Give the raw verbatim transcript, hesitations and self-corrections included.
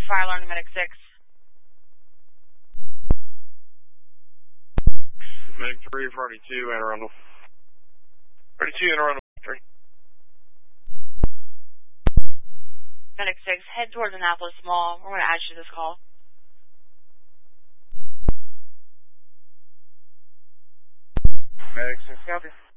fire alarm to Medic six. Medic three, forty-two, Anne Arundel. forty-two, Anne Arundel. three. Medic six, head towards Annapolis Mall. We're going to add you to this call. Medic six, copy.